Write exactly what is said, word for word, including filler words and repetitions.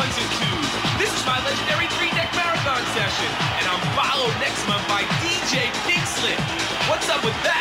ones and twos. This is my legendary three-deck marathon session, and I'm followed next month by D J Pink Slip. What's up with that?